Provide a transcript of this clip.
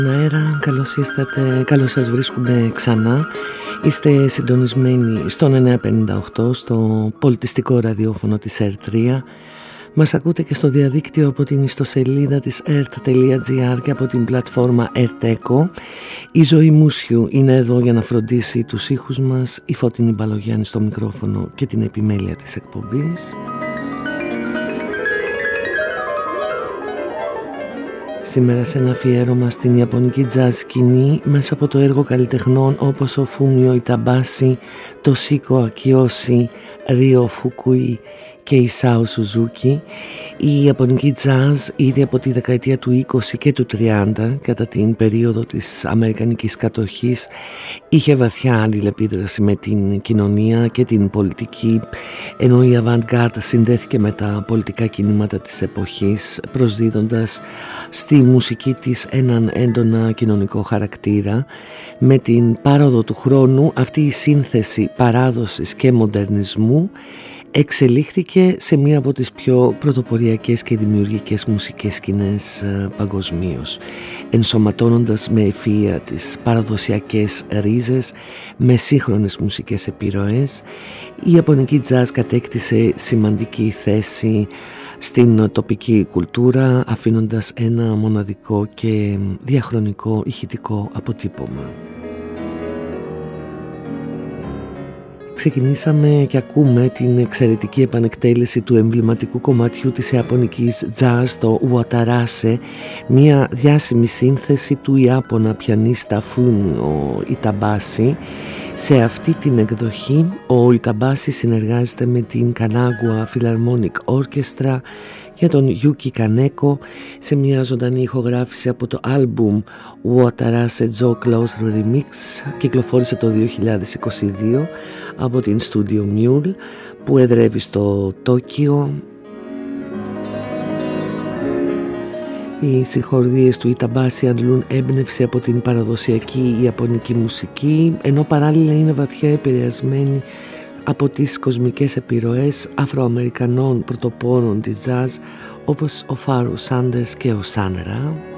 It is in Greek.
Αέρα, καλώς ήρθατε, καλώς σας βρίσκουμε ξανά. Είστε συντονισμένοι στον 958, στο πολιτιστικό ραδιόφωνο της ΕΡΤ3. Μας ακούτε και στο διαδίκτυο από την ιστοσελίδα της ert.gr και από την πλατφόρμα ERTECO. Η Ζωή Μούσιου είναι εδώ για να φροντίσει τους ήχους μας, η Φώτεινη Μπαλογιάννη στο μικρόφωνο και την επιμέλεια της εκπομπής. Σήμερα σε ένα αφιέρωμα στην ιαπωνική jazz σκηνή μέσα από το έργο καλλιτεχνών όπως ο Φούμιο Ιταμπάση, το Σίκο Ακιώση, Ρίο Φουκουί και η Σάο Σουζούκι. Η ιαπωνική jazz ήδη από τη δεκαετία του 20 και του 30, κατά την περίοδο της αμερικανικής κατοχής, είχε βαθιά αλληλεπίδραση με την κοινωνία και την πολιτική, ενώ η avant-garde συνδέθηκε με τα πολιτικά κινήματα της εποχής, προσδίδοντας στη μουσική της έναν έντονα κοινωνικό χαρακτήρα. Με την πάροδο του χρόνου αυτή η σύνθεση παράδοσης και μοντερνισμού εξελίχθηκε σε μία από τις πιο πρωτοποριακές και δημιουργικές μουσικές σκηνές παγκοσμίως, ενσωματώνοντας με ευφυΐα τις παραδοσιακές ρίζες με σύγχρονες μουσικές επιρροές. Η ιαπωνική jazz κατέκτησε σημαντική θέση στην τοπική κουλτούρα, αφήνοντας ένα μοναδικό και διαχρονικό ηχητικό αποτύπωμα. Ξεκινήσαμε και ακούμε την εξαιρετική επανεκτέλεση του εμβληματικού κομματιού της ιαπωνικής jazz, το Ουαταράσε, μια διάσημη σύνθεση του Ιάπωνα πιανίστα Φούμιο Ιταμπάση. Σε αυτή την εκδοχή ο Ιταμπάση συνεργάζεται με την Kanagawa Philharmonic Orchestra και τον Γιούκι Κανέκο σε μια ζωντανή ηχογράφηση από το άλμπουμ Ουαταράσε Joe Close Remix. Κυκλοφόρησε το 2022 από την Studio Mule που εδρεύει στο Τόκιο. Οι συγχορδίες του Ιταμπάση αντλούν έμπνευση από την παραδοσιακή ιαπωνική μουσική, ενώ παράλληλα είναι βαθιά επηρεασμένοι από τις κοσμικές επιρροές Αφροαμερικανών πρωτοπόρων της jazz όπως ο Φάρου Σάντερς και ο Σάνερα.